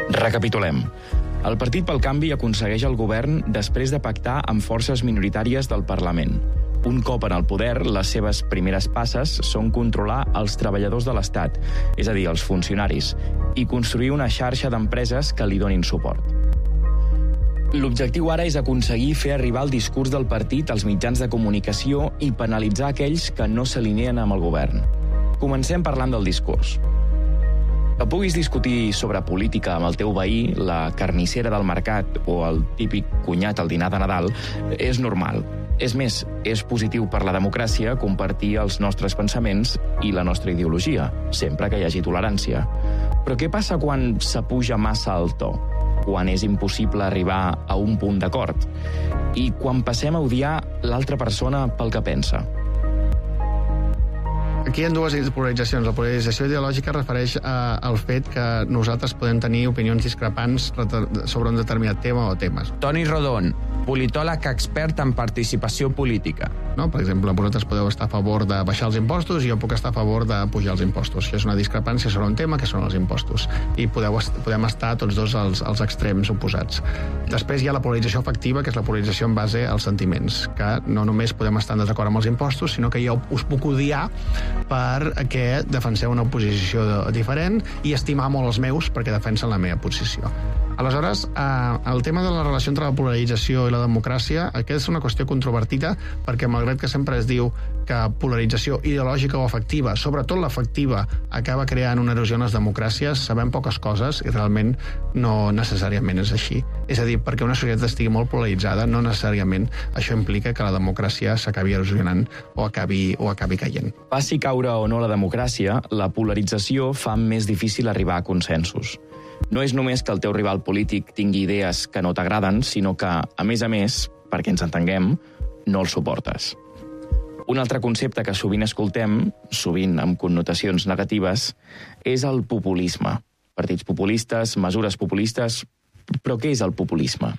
Recapitulem. El Partit pel Canvi aconsegueix el govern després de pactar amb forces minoritàries del Parlament. Un cop en el poder, les seves primeres passes són controlar els treballadors de l'Estat, és a dir, els funcionaris, i construir una xarxa d'empreses que li donin suport. L'objectiu ara és aconseguir fer arribar el discurs del partit als mitjans de comunicació i penalitzar aquells que no s'alineen amb el govern. Comencem parlant del discurs. Que puguis discutir sobre política amb el teu veí, la carnissera del mercat o el típic cunyat al dinar de Nadal és normal. És més, és positiu per la democràcia compartir els nostres pensaments i la nostra ideologia, sempre que hi hagi tolerància. Però què passa quan s'apuja massa el to? Quan és impossible arribar a un punt d'acord? I quan passem a odiar l'altra persona pel que pensa? Aquí hi ha dues polaritzacions. La polarització ideològica refereix al fet que nosaltres podem tenir opinions discrepants sobre un determinat tema o temes. Toni Rodon, politòleg expert en participació política. No? Per exemple, vosaltres podeu estar a favor de baixar els impostos i jo puc estar a favor de pujar els impostos. Això és una discrepància sobre un tema que són els impostos. I podem estar tots dos als extrems oposats. Després hi ha la polarització afectiva, que és la polarització en base als sentiments, que no només podem estar en desacord amb els impostos, sinó que jo us puc odiar perquè defenseu una posició diferent i estimar molt els meus perquè defensen la meva posició. Aleshores, el tema de la relació entre la polarització i la democràcia, aquesta és una qüestió controvertida, perquè malgrat que sempre es diu que polarització ideològica o afectiva, sobretot l'afectiva, acaba creant una erosió en les democràcies, sabem poques coses i realment no necessàriament és així. És a dir, perquè una societat estigui molt polaritzada, no necessàriament això implica que la democràcia s'acabi erosionant o acabi caient. Passi caure o no la democràcia, la polarització fa més difícil arribar a consensos. No és només que el teu rival polític tingui idees que no t'agraden, sinó que, a més, perquè ens entenguem, no el suportes. Un altre concepte que sovint escoltem, sovint amb connotacions negatives, és el populisme. Partits populistes, mesures populistes... Però què és el populisme?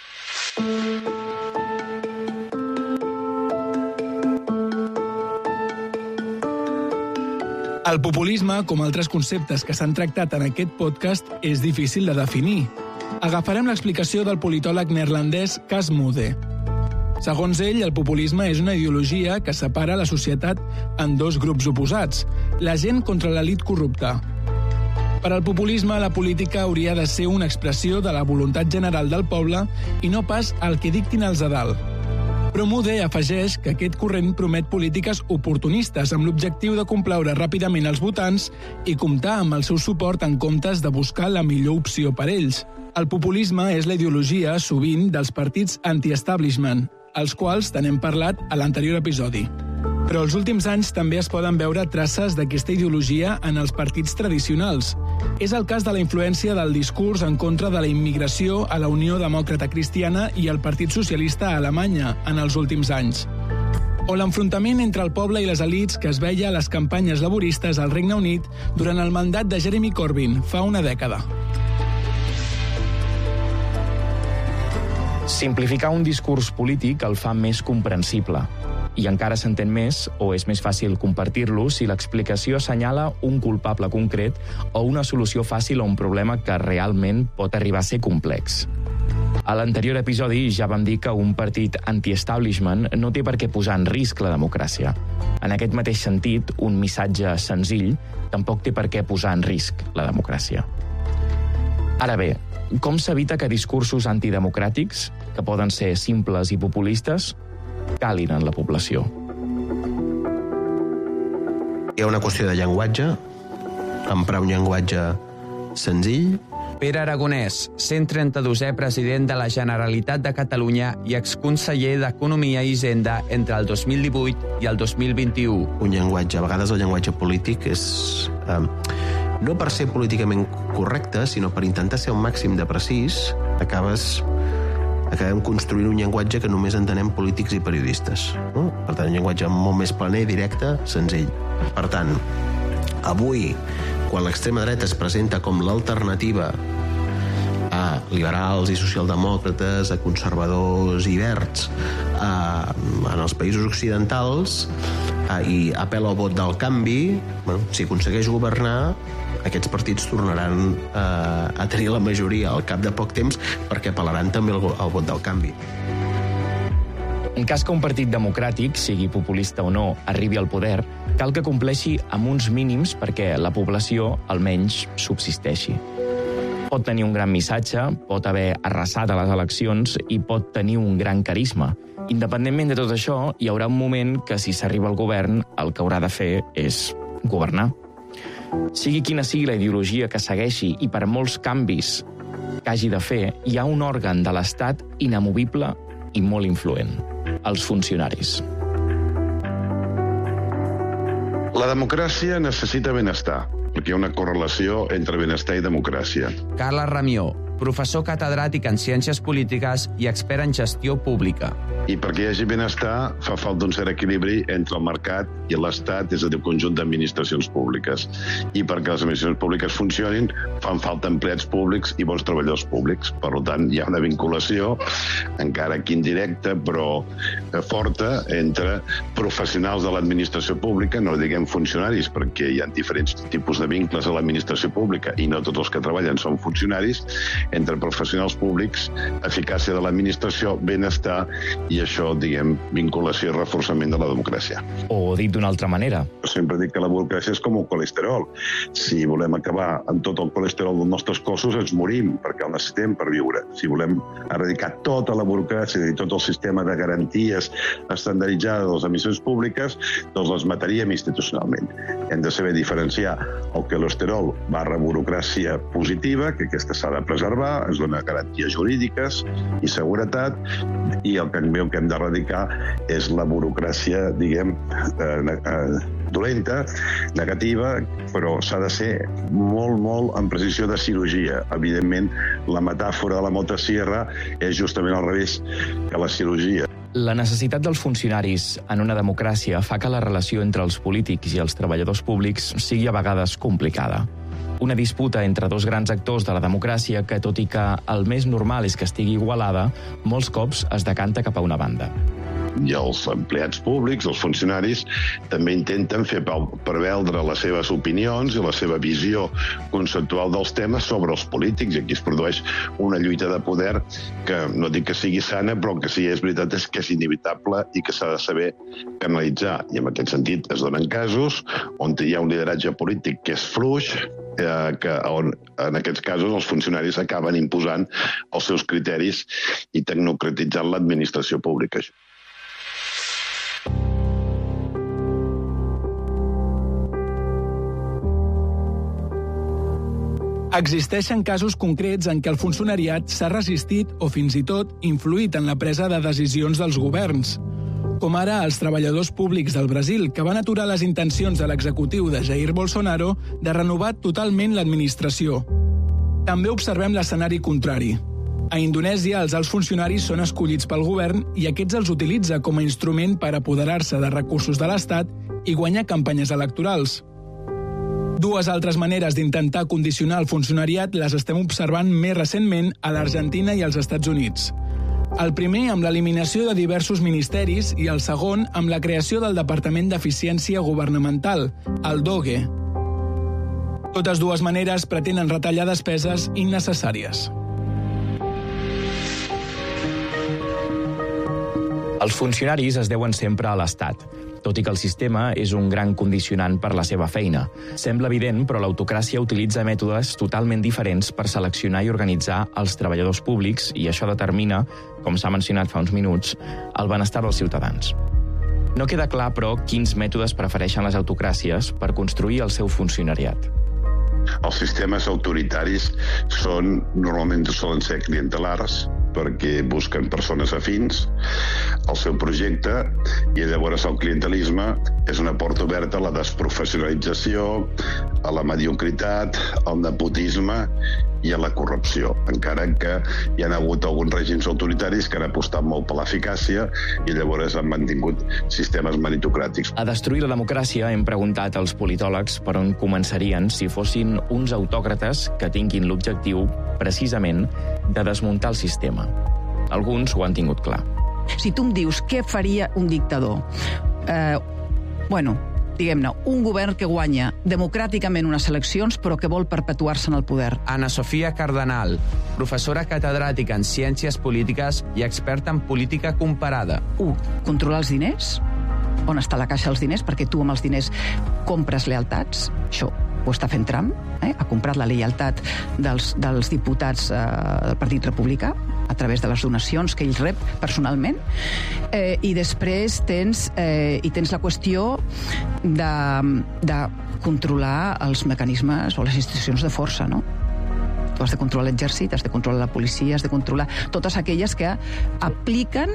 El populisme, com altres conceptes que s'han tractat en aquest podcast, és difícil de definir. Agafarem l'explicació del politòleg neerlandès Cas Mudde. Segons ell, el populisme és una ideologia que separa la societat en dos grups oposats, la gent contra l'elit corrupta. Per al populisme, la política hauria de ser una expressió de la voluntat general del poble i no pas el que dictin els de dalt. Però Mudde afegeix que aquest corrent promet polítiques oportunistes amb l'objectiu de complaure ràpidament els votants i comptar amb el seu suport en comptes de buscar la millor opció per ells. El populisme és la ideologia, sovint, dels partits anti-establishment, els quals te n'hem parlat a l'anterior episodi. Però els últims anys també es poden veure traces d'aquesta ideologia en els partits tradicionals. És el cas de la influència del discurs en contra de la immigració a la Unió Demòcrata Cristiana i el Partit Socialista a Alemanya en els últims anys. O l'enfrontament entre el poble i les elits que es veia a les campanyes laboristes al Regne Unit durant el mandat de Jeremy Corbyn fa una dècada. Simplificar un discurs polític el fa més comprensible. I encara s'entén més, o és més fàcil compartir-lo, si l'explicació assenyala un culpable concret o una solució fàcil a un problema que realment pot arribar a ser complex. A l'anterior episodi ja vam dir que un partit anti-establishment no té per què posar en risc la democràcia. En aquest mateix sentit, un missatge senzill tampoc té per què posar en risc la democràcia. Ara bé, com s'evita que discursos antidemocràtics, que poden ser simples i populistes, calin en la població? Hi ha una qüestió de llenguatge, emprar un llenguatge senzill. Pere Aragonès, 132è president de la Generalitat de Catalunya i exconseller d'Economia i Hisenda entre el 2018 i el 2021. Un llenguatge, a vegades el llenguatge polític és... no per ser políticament correcte, sinó per intentar ser un màxim de precís, acabem construint un llenguatge que només entenem polítics i periodistes. No? Per tant, un llenguatge molt més planer, directe, senzill. Per tant, avui, quan l'extrema dreta es presenta com l'alternativa a liberals i socialdemòcrates, a conservadors i verds en els països occidentals i apel·la al vot del canvi, si aconsegueix governar, aquests partits tornaran a tenir la majoria al cap de poc temps perquè apel·laran també al vot del canvi. En cas que un partit democràtic, sigui populista o no, arribi al poder, cal que compleixi amb uns mínims perquè la població, almenys, subsisteixi. Pot tenir un gran missatge, pot haver arrasat a les eleccions i pot tenir un gran carisma. Independentment de tot això, hi haurà un moment que, si s'arriba al govern, el que haurà de fer és governar. Sigui quina sigui la ideologia que segueixi i per molts canvis que hagi de fer, hi ha un òrgan de l'Estat inamovible i molt influent: els funcionaris. La democràcia necessita benestar, perquè hi ha una correlació entre benestar i democràcia. Carles Ramió, professor catedràtic en Ciències Polítiques i expert en gestió pública. I perquè hi hagi benestar fa falta un cert equilibri entre el mercat i l'Estat, és a dir, el conjunt d'administracions públiques. I perquè les administracions públiques funcionin, fan falta empleats públics i bons treballadors públics. Per tant, hi ha una vinculació, encara que indirecta, però forta, entre professionals de l'administració pública, no diguem funcionaris, perquè hi ha diferents tipus de vincles a l'administració pública i no tots els que treballen són funcionaris, entre professionals públics, eficàcia de l'administració, benestar i això, diguem, vinculació i reforçament de la democràcia. O dit d'una altra manera. Sempre dic que la burocràcia és com el colesterol. Si volem acabar amb tot el colesterol dels nostres cossos, ens morim, perquè el necessitem per viure. Si volem erradicar tota la burocràcia i tot el sistema de garanties estandarditzades de les administracions públiques, doncs les mataríem institucionalment. Hem de saber diferenciar el colesterol barra burocràcia positiva, que aquesta s'ha de preservar, ens dona garanties jurídiques i seguretat, i el que hem d'erradicar és la burocràcia, diguem, dolenta, negativa, però s'ha de ser molt en precisió de cirurgia. Evidentment, la metàfora de la motosierra és justament al revés que la cirurgia. La necessitat dels funcionaris en una democràcia fa que la relació entre els polítics i els treballadors públics sigui a vegades complicada. Una disputa entre dos grans actors de la democràcia que, tot i que el més normal és que estigui igualada, molts cops es decanta cap a una banda. I els empleats públics, els funcionaris, també intenten fer preveldre les seves opinions i la seva visió conceptual dels temes sobre els polítics, i aquí es produeix una lluita de poder que no dic que sigui sana, però que sí és veritat és que és inevitable i que s'ha de saber canalitzar. I en aquest sentit es donen casos on hi ha un lideratge polític que és fluix, on en aquests casos els funcionaris acaben imposant els seus criteris i tecnocratitzant l'administració pública. Existeixen casos concrets en què el funcionariat s'ha resistit o fins i tot influït en la presa de decisions dels governs, com ara els treballadors públics del Brasil, que van aturar les intencions de l'executiu de Jair Bolsonaro de renovar totalment l'administració. També observem l'escenari contrari. A Indonèsia, els alts funcionaris són escollits pel govern i aquests els utilitza com a instrument per apoderar-se de recursos de l'Estat i guanyar campanyes electorals. Dues altres maneres d'intentar condicionar el funcionariat les estem observant més recentment a l'Argentina i als Estats Units. El primer amb l'eliminació de diversos ministeris i el segon amb la creació del Departament d'Eficiència Governamental, el DOGE. Totes dues maneres pretenen retallar despeses innecessàries. Els funcionaris es deuen sempre a l'Estat, tot i que el sistema és un gran condicionant per la seva feina. Sembla evident, però l'autocràcia utilitza mètodes totalment diferents per seleccionar i organitzar els treballadors públics i això determina, com s'ha mencionat fa uns minuts, el benestar dels ciutadans. No queda clar, però, quins mètodes prefereixen les autocràcies per construir el seu funcionariat. Els sistemes autoritaris normalment solen ser clientelars, perquè busquen persones afins al seu projecte i llavors el clientelisme és una porta oberta a la desprofessionalització, a la mediocritat, al nepotisme i a la corrupció, encara que hi ha hagut alguns règims autoritaris que han apostat molt per l'eficàcia i llavors han mantingut sistemes meritocràtics. A destruir la democràcia hem preguntat als politòlegs per on començarien si fossin uns autòcrates que tinguin l'objectiu, precisament, de desmuntar el sistema. Alguns ho han tingut clar. Si tu em dius què faria un dictador, diguem-ne, un govern que guanya democràticament unes eleccions però que vol perpetuar-se en el poder. Ana Sofia Cardenal, professora catedràtica en Ciències Polítiques i experta en política comparada. 1. Controlar els diners. On està la caixa dels diners? Perquè tu amb els diners compres lealtats. Això ho està fent Trump. Ha comprat la lleialtat dels diputats del Partit Republicà a través de les donacions que ell rep personalment. I després tens la qüestió de controlar els mecanismes o les institucions de força, no? Tu has de controlar l'exèrcit, has de controlar la policia, has de controlar totes aquelles que apliquen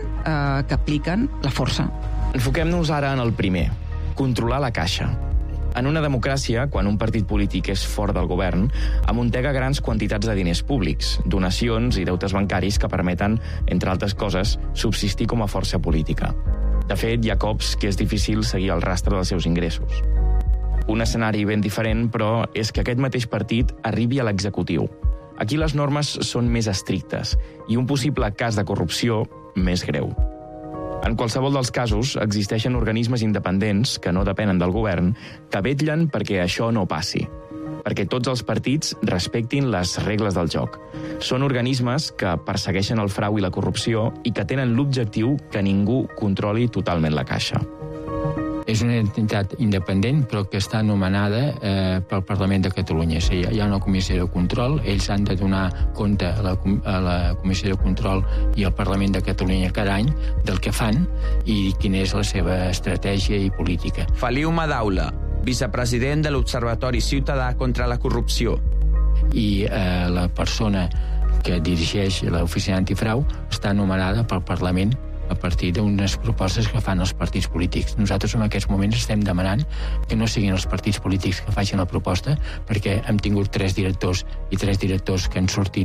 la força. Enfoquem-nos ara en el primer, controlar la caixa. En una democràcia, quan un partit polític és fort del govern, amuntega grans quantitats de diners públics, donacions i deutes bancaris que permeten, entre altres coses, subsistir com a força política. De fet, hi ha cops que és difícil seguir el rastre dels seus ingressos. Un escenari ben diferent, però, és que aquest mateix partit arribi a l'executiu. Aquí les normes són més estrictes i un possible cas de corrupció més greu. En qualsevol dels casos, existeixen organismes independents, que no depenen del govern, que vetllen perquè això no passi, perquè tots els partits respectin les regles del joc. Són organismes que persegueixen el frau i la corrupció i que tenen l'objectiu que ningú controli totalment la caixa. És una entitat independent, però que està nomenada pel Parlament de Catalunya. O sigui, hi ha una comissió de control, ells han de donar compte a la comissió de control i al Parlament de Catalunya cada any del que fan i quina és la seva estratègia i política. Feliu Madaula, vicepresident de l'Observatori Ciutadà contra la Corrupció. I la persona que dirigeix l'oficina antifrau està nomenada pel Parlament a partir d'unes propostes que fan els partits polítics. Nosaltres en aquests moments estem demanant que no siguin els partits polítics que facin la proposta, perquè hem tingut 3 directors i 3 directors que han sortit